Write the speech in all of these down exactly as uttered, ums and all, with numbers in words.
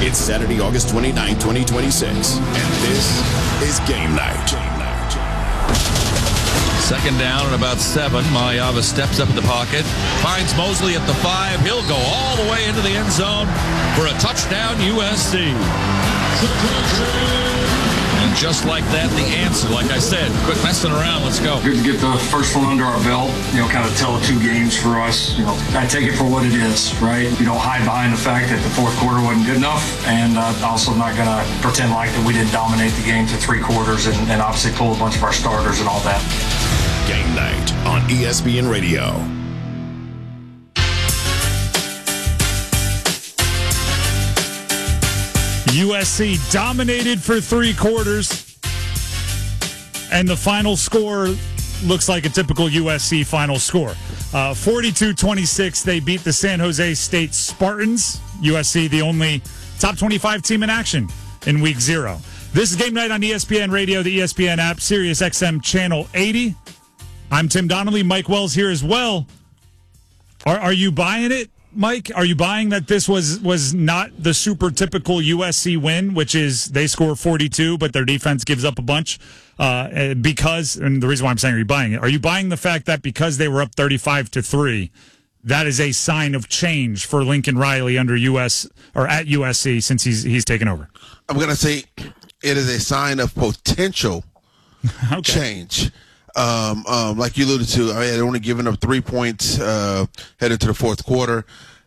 It's Saturday, August twenty-ninth, twenty twenty-six, and this is Game Night. Second down and about seven. Maliava steps up in the pocket, finds Mosley at the five. He'll go all the way into the end zone for a touchdown, U S C. And just like that, the answer, like I said, quit messing around, let's go. Good to get the first one under our belt, you know, kind of tell two games for us. You know, I take it for what it is, right? You don't hide behind the fact that the fourth quarter wasn't good enough, and uh, also not going to pretend like that we didn't dominate the game to three quarters and, and obviously pull a bunch of our starters and all that. Game Night on E S P N Radio. U S C dominated for three quarters, and the final score looks like a typical U S C final score. Uh, forty-two twenty-six, they beat the San Jose State Spartans. U S C, the only top twenty-five team in action in week zero. This is Game Night on E S P N Radio, the E S P N app, Sirius X M Channel eighty. I'm Tim Donnelly. Mike Wells here as well. Are, are you buying it, Mike? Are you buying that this was was not the super typical U S C win, which is they score forty-two, but their defense gives up a bunch? Uh, because, and the reason why I'm saying are you buying it, are you buying the fact that because they were up thirty-five to three, that is a sign of change for Lincoln Riley under U S or at U S C since he's he's taken over? I'm going to say it is a sign of potential okay. change. Um, um, like you alluded to, I had only given up three points uh, headed to the fourth quarter.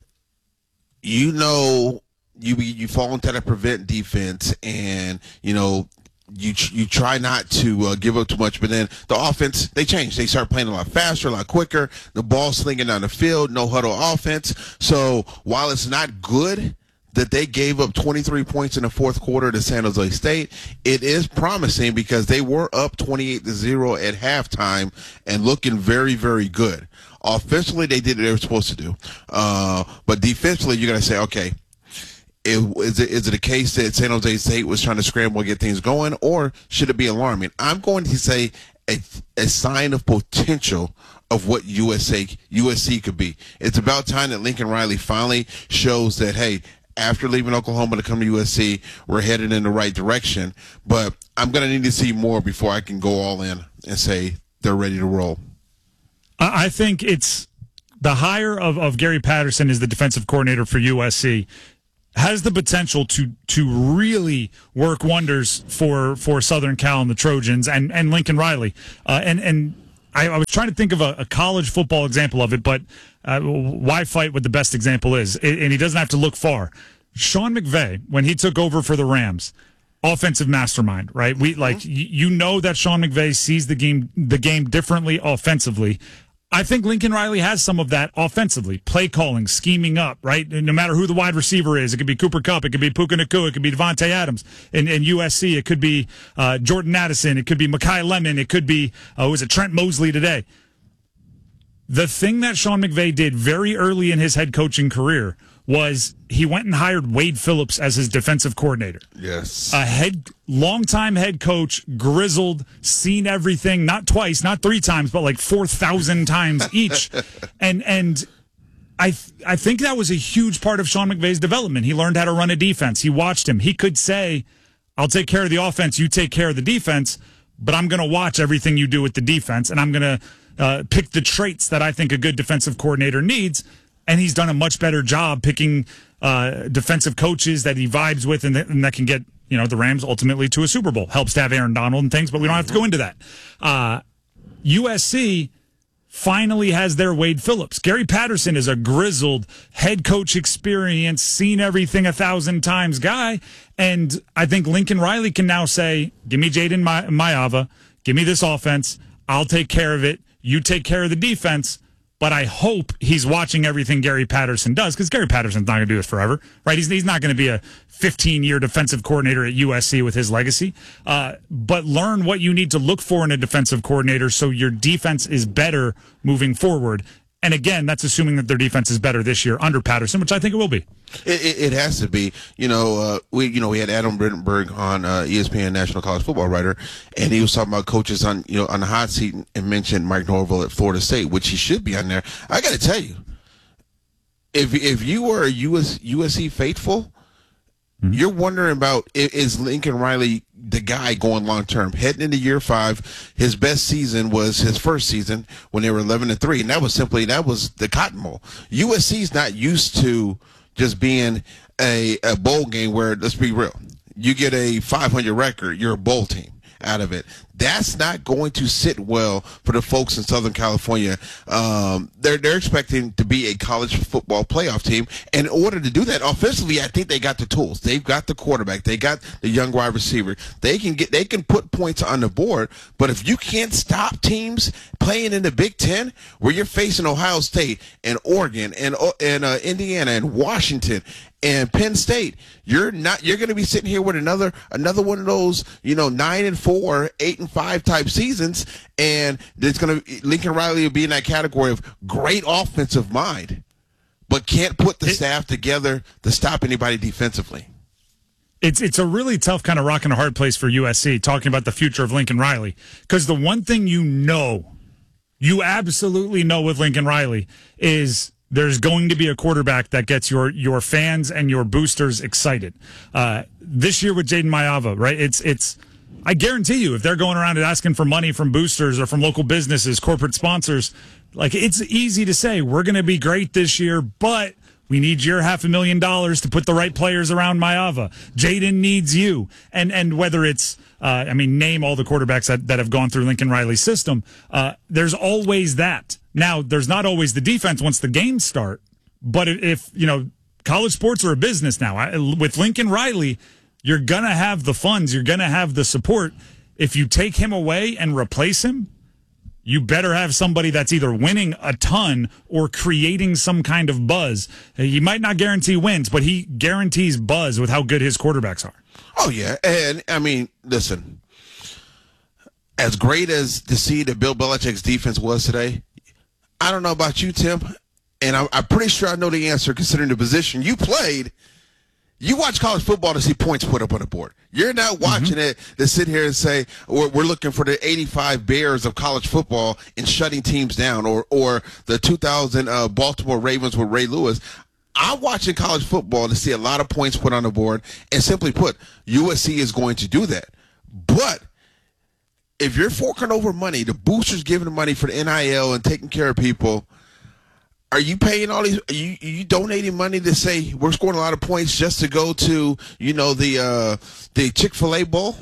You know, you you fall into that prevent defense, and you know you you try not to uh, give up too much. But then the offense, they change. They start playing a lot faster, a lot quicker. The ball slinging down the field, no huddle offense. So while it's not good that they gave up twenty-three points in the fourth quarter to San Jose State, it is promising because they were up twenty-eight to zero at halftime and looking very, very good. Offensively, they did what they were supposed to do. Uh, but defensively, you're going to say, okay, it, is, it, is it a case that San Jose State was trying to scramble and get things going, or should it be alarming? I'm going to say a, a sign of potential of what U S A, U S C could be. It's about time that Lincoln Riley finally shows that, hey, after leaving Oklahoma to come to U S C, we're headed in the right direction. But I'm going to need to see more before I can go all in and say they're ready to roll. I think it's the hire of, of Gary Patterson as the defensive coordinator for U S C has the potential to to really work wonders for, for Southern Cal and the Trojans and, and Lincoln Riley. Uh, and and I, I was trying to think of a, a college football example of it, but uh, why fight what the best example is? And he doesn't have to look far. Sean McVay, when he took over for the Rams, offensive mastermind, right? We like mm-hmm. y- you know that Sean McVay sees the game the game differently offensively. I think Lincoln Riley has some of that offensively. Play calling, scheming up, right? No matter who the wide receiver is. It could be Cooper Kupp. It could be Puka Nacua. It could be Devontae Adams in, in U S C. It could be uh, Jordan Addison. It could be Mekhi Lemon. It could be, uh, was it Trent Mosley today? The thing that Sean McVay did very early in his head coaching career was he went and hired Wade Phillips as his defensive coordinator. Yes. A head, longtime head coach, grizzled, seen everything, not twice, not three times, but like four thousand times each. And and I th- I think that was a huge part of Sean McVay's development. He learned how to run a defense. He watched him. He could say, I'll take care of the offense, you take care of the defense, but I'm going to watch everything you do with the defense, and I'm going to uh, pick the traits that I think a good defensive coordinator needs. And he's done a much better job picking uh, defensive coaches that he vibes with and, th- and that can get, you know, the Rams ultimately to a Super Bowl. Helps to have Aaron Donald and things, but we don't have to go into that. Uh, U S C finally has their Wade Phillips. Gary Patterson is a grizzled head coach experience, seen everything a thousand times guy. And I think Lincoln Riley can now say, give me Jaden Ma- Maiava, give me this offense, I'll take care of it, you take care of the defense. But I hope he's watching everything Gary Patterson does, because Gary Patterson's not going to do this forever, right? He's he's not going to be a fifteen-year defensive coordinator at U S C with his legacy. Uh, but learn what you need to look for in a defensive coordinator so your defense is better moving forward. And again, that's assuming that their defense is better this year under Patterson, which I think it will be. It, it, it has to be. You know, uh, we you know we had Adam Brittenberg on uh, E S P N National College Football Writer, and he was talking about coaches on you know on the hot seat and mentioned Mike Norvell at Florida State, which he should be on there. I got to tell you, if if you were a U S, U S C faithful, Mm-hmm. You're wondering about, is Lincoln Riley the guy going long term? Heading into year five, his best season was his first season when they were eleven and three, and that was simply that was the Cotton Bowl. U S C's not used to just being a, a bowl game where, let's be real, you get a five hundred record, you're a bowl team out of it. That's not going to sit well for the folks in Southern California. Um, they're they're expecting to be a college football playoff team. And in order to do that offensively, I think they got the tools. They've got the quarterback. They got the young wide receiver. They can get they can put points on the board. But if you can't stop teams playing in the Big Ten, where you're facing Ohio State and Oregon and and uh, Indiana and Washington and Penn State, you're not you're going to be sitting here with another another one of those, you know, nine and four, eight and five type seasons, and it's going to Lincoln Riley will be in that category of great offensive mind, but can't put the it, staff together to stop anybody defensively. It's it's a really tough kind of rock and a hard place for U S C talking about the future of Lincoln Riley, because the one thing you know, you absolutely know with Lincoln Riley is there's going to be a quarterback that gets your your fans and your boosters excited. Uh, this year with Jayden Maiava, right? It's it's. I guarantee you, if they're going around and asking for money from boosters or from local businesses, corporate sponsors, like it's easy to say we're going to be great this year, but we need your half a million dollars to put the right players around Maiava. Jayden needs you, and and whether it's uh, I mean, name all the quarterbacks that, that have gone through Lincoln Riley's system. Uh, there's always that. Now, there's not always the defense once the games start, but if, you know, college sports are a business now. I, with Lincoln Riley, you're going to have the funds, you're going to have the support. If you take him away and replace him, you better have somebody that's either winning a ton or creating some kind of buzz. He might not guarantee wins, but he guarantees buzz with how good his quarterbacks are. Oh, yeah. And, I mean, listen, as great as to see that Bill Belichick's defense was today, I don't know about you, Tim, and I'm, I'm pretty sure I know the answer considering the position you played. You watch college football to see points put up on the board. You're not watching mm-hmm. it to sit here and say, we're, we're looking for the eighty-five Bears of college football and shutting teams down, or or the two thousand uh, Baltimore Ravens with Ray Lewis. I'm watching college football to see a lot of points put on the board, and simply put, U S C is going to do that. But if you're forking over money, the boosters giving the money for the N I L and taking care of people, are you paying all these? Are you, are you donating money to say we're scoring a lot of points just to go to, you know, the uh, the Chick-fil-A Bowl?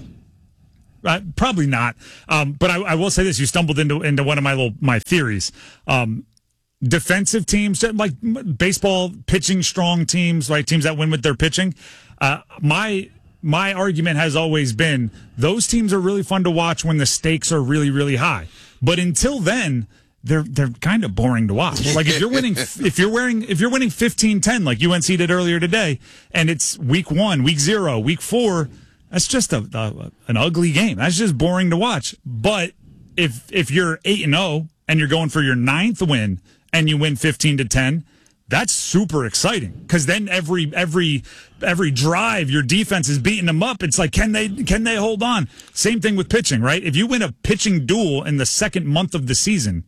Uh, probably not. Um, but I, I will say this: you stumbled into into one of my little my theories. Um, defensive teams, like baseball, pitching strong teams, like teams that win with their pitching. Uh, my my argument has always been those teams are really fun to watch when the stakes are really really high. But until then, they're they're kind of boring to watch. Like if you're winning if you're wearing if you're winning fifteen ten like U N C did earlier today, and it's week one, week zero, week four, that's just a, a an ugly game. That's just boring to watch. But if if you're eight and zero and you're going for your ninth win and you win fifteen to ten, that's super exciting, because then every every every drive your defense is beating them up. It's like, can they can they hold on? Same thing with pitching, right? If you win a pitching duel in the second month of the season,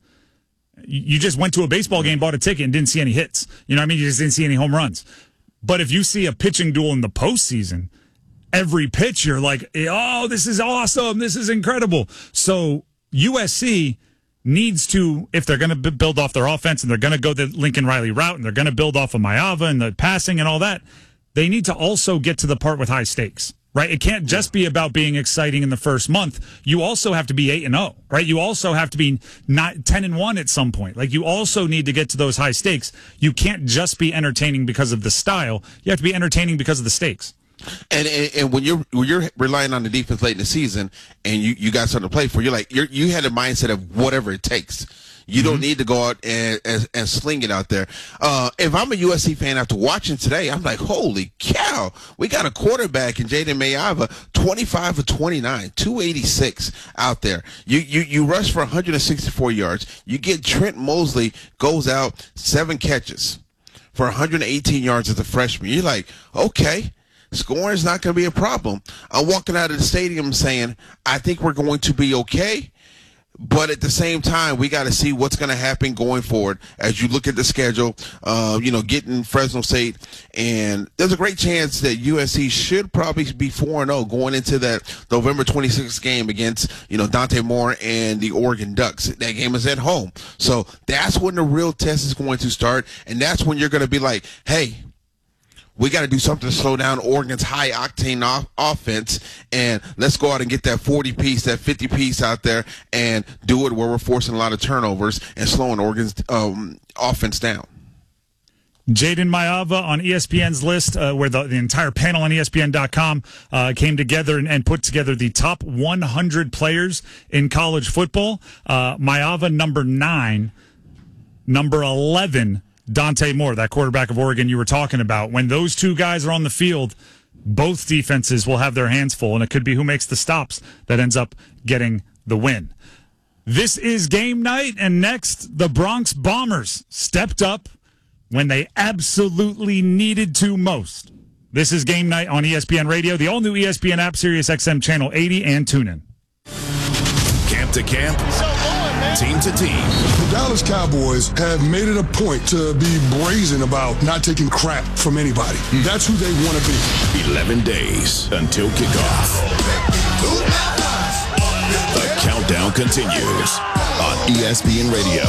you just went to a baseball game, bought a ticket, and didn't see any hits. You know what I mean? You just didn't see any home runs. But if you see a pitching duel in the postseason, every pitch you're like, oh, this is awesome. This is incredible. So U S C needs to, if they're going to b- build off their offense and they're going to go the Lincoln Riley route and they're going to build off of Maiava and the passing and all that, they need to also get to the part with high stakes. Right? It can't just be about being exciting in the first month. You also have to be eight and oh, right? You also have to be not ten and one at some point. Like, you also need to get to those high stakes. You can't just be entertaining because of the style. You have to be entertaining because of the stakes. And, and and when you're when you're relying on the defense late in the season and you, you got something to play for, you're like you're you had a mindset of whatever it takes. You mm-hmm. don't need to go out and, and, and sling it out there. Uh, if I'm a U S C fan after watching today, I'm like, holy cow, we got a quarterback in Jayden Maiava, twenty-five for twenty-nine, two eighty-six out there. You you you rush for one hundred sixty-four yards. You get Trent Mosley goes out seven catches for one hundred eighteen yards as a freshman. You're like, okay. Scoring is not going to be a problem. I'm walking out of the stadium saying, I think we're going to be okay. But at the same time, we got to see what's going to happen going forward as you look at the schedule, uh, you know, getting Fresno State. And there's a great chance that U S C should probably be four and oh going into that November twenty-sixth game against, you know, Dante Moore and the Oregon Ducks. That game is at home. So that's when the real test is going to start. And that's when you're going to be like, hey, we got to do something to slow down Oregon's high-octane off- offense, and let's go out and get that forty-piece, that fifty-piece out there and do it where we're forcing a lot of turnovers and slowing Oregon's um, offense down. Jaden Maiava on E S P N's list, uh, where the, the entire panel on E S P N dot com uh, came together and, and put together the top one hundred players in college football. Uh, Maiava, number nine. Number eleven, Dante Moore, that quarterback of Oregon you were talking about. When those two guys are on the field, both defenses will have their hands full, and it could be who makes the stops that ends up getting the win. This is game night, and next, the Bronx Bombers stepped up when they absolutely needed to most. This is game night on E S P N Radio, the all-new E S P N app, Sirius X M Channel eighty, and TuneIn. Camp to camp, team to team. The Dallas Cowboys have made it a point to be brazen about not taking crap from anybody. That's who they want to be. eleven days until kickoff. The countdown continues on E S P N Radio.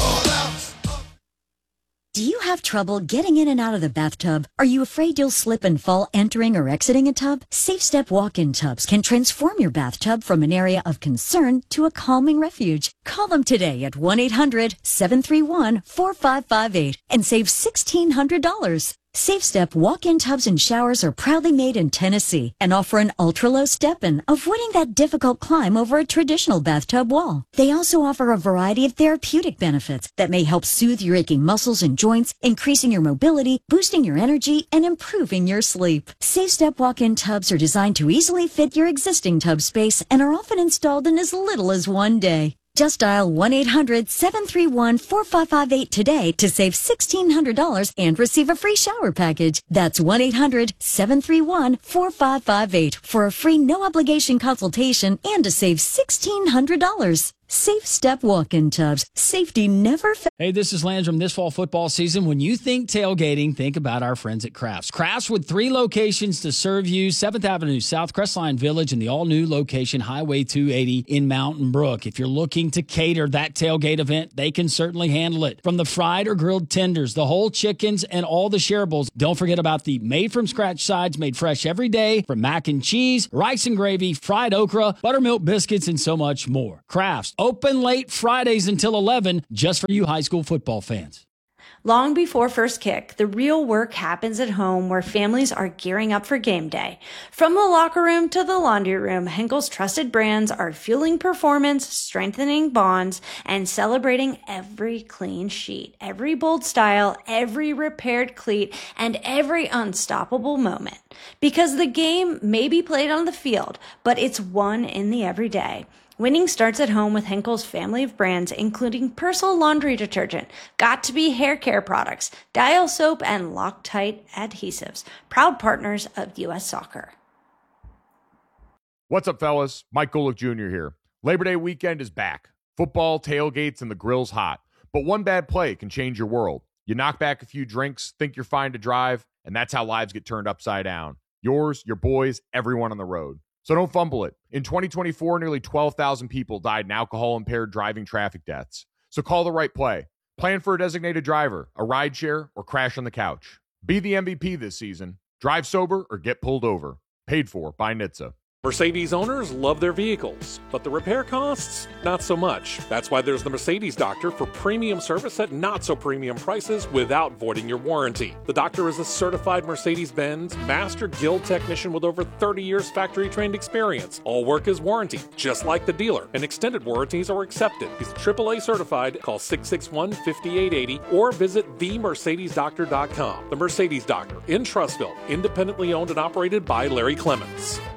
Do you have trouble getting in and out of the bathtub? Are you afraid you'll slip and fall entering or exiting a tub? SafeStep walk-in tubs can transform your bathtub from an area of concern to a calming refuge. Call them today at one eight hundred seven three one four five five eight and save sixteen hundred dollars. SafeStep walk-in tubs and showers are proudly made in Tennessee and offer an ultra-low step-in, avoiding that difficult climb over a traditional bathtub wall. They also offer a variety of therapeutic benefits that may help soothe your aching muscles and joints, increasing your mobility, boosting your energy, and improving your sleep. SafeStep walk-in tubs are designed to easily fit your existing tub space and are often installed in as little as one day. Just dial one eight hundred seven three one four five five eight today to save sixteen hundred dollars and receive a free shower package. That's one eight hundred seven three one four five five eight for a free no-obligation consultation and to save sixteen hundred dollars. SafeStep walk-in tubs. Safety never fails. Hey, this is Landrum. This fall football season, when you think tailgating, think about our friends at Crafts. Crafts with three locations to serve you: seventh Avenue South, Crestline Village, and the all-new location, Highway two eighty in Mountain Brook. If you're looking to cater that tailgate event, they can certainly handle it. From the fried or grilled tenders, the whole chickens, and all the shareables. Don't forget about the made-from-scratch sides made fresh every day, from mac and cheese, rice and gravy, fried okra, buttermilk biscuits, and so much more. Crafts. Open late Fridays until eleven, just for you high school football fans. Long before first kick, the real work happens at home where families are gearing up for game day. From the locker room to the laundry room, Henkel's trusted brands are fueling performance, strengthening bonds, and celebrating every clean sheet, every bold style, every repaired cleat, and every unstoppable moment. Because the game may be played on the field, but it's won in the everyday. Winning starts at home with Henkel's family of brands, including Persil laundry detergent, Got2b hair care products, Dial soap, and Loctite adhesives. Proud partners of U S Soccer. What's up, fellas? Mike Golick Junior here. Labor Day weekend is back. Football, tailgates, and the grill's hot. But one bad play can change your world. You knock back a few drinks, think you're fine to drive, and that's how lives get turned upside down. Yours, your boys, everyone on the road. So don't fumble it. In twenty twenty-four, nearly twelve thousand people died in alcohol-impaired driving traffic deaths. So call the right play. Plan for a designated driver, a rideshare, or crash on the couch. Be the M V P this season. Drive sober or get pulled over. Paid for by N H T S A. Mercedes owners love their vehicles, but the repair costs, not so much. That's why there's the Mercedes Doctor for premium service at not so premium prices without voiding your warranty. The Doctor is a certified Mercedes-Benz Master Guild technician with over thirty years factory trained experience. All work is warranty, just like the dealer, and extended warranties are accepted. He's triple A certified. Call six six one, five eight eight zero or visit the mercedes doctor dot com. The Mercedes Doctor in Trussville, independently owned and operated by Larry Clements.